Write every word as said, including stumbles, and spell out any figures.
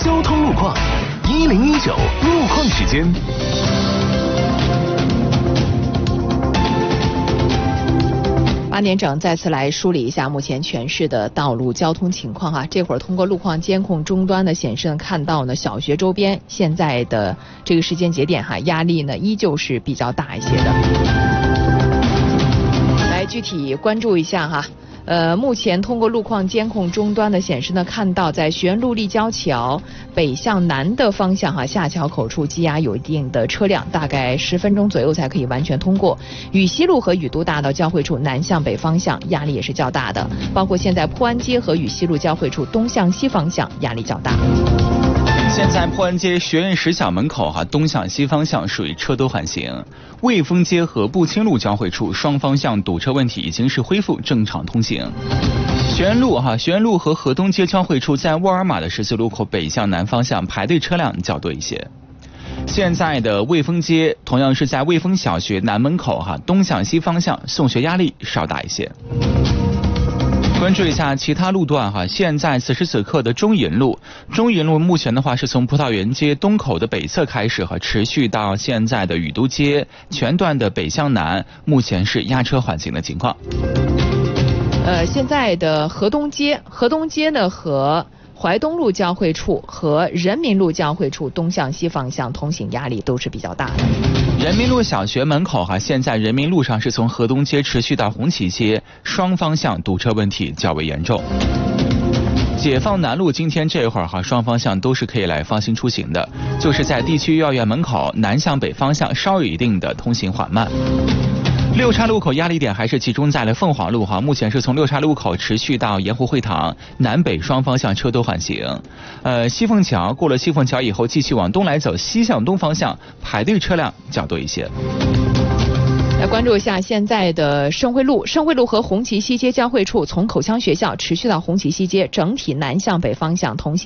交通路况，一零一九路况时间。 八点整，再次来梳理一下目前全市的道路交通情况哈。这会儿通过路况监控终端的显示呢，看到呢小学周边现在的这个时间节点哈，压力呢依旧是比较大一些的。来具体关注一下哈。呃，目前通过路况监控终端的显示呢，看到在学院路立交桥北向南的方向哈，下桥口处积压有一定的车辆，大概十分钟左右才可以完全通过。禹西路和禹都大道交汇处南向北方向压力也是较大的，包括现在坡安街和禹西路交汇处东向西方向压力较大。 现在坡安街学院实小门口哈，东向西方向属于车多缓行。卫丰街和步青路交汇处双方向堵车问题已经是恢复正常通行。学院路哈，学院路和河东街交汇处在沃尔玛的十字路口北向南方向排队车辆较多一些。现在的卫丰街同样是在卫丰小学南门口哈，东向西方向送学压力稍大一些。关注一下其他路段哈，现在此时此刻的中银路，中银路目前的话是从葡萄园街东口的北侧开始和持续到现在的禹都街全段的北向南，目前是压车缓行的情况。 呃，现在的河东街，河东街呢和淮东路交汇处和人民路交汇处东向西方向通行压力都是比较大的。 人民路小学门口哈，现在人民路上是从河东街持续到红旗街，双方向堵车问题较为严重。解放南路今天这会儿哈，双方向都是可以来放心出行的，就是在地区幼儿园门口南向北方向稍有一定的通行缓慢。六岔路口压力点还是集中在了凤凰路哈，目前是从六岔路口持续到盐湖会堂，南北双方向车多缓行。呃，西凤桥过了西凤桥以后，继续往东来走，西向东方向排队车辆较多一些。 来关注一下现在的盛汇路，盛汇路和红旗西街交汇处，从口腔学校持续到红旗西街，整体南向北方向通行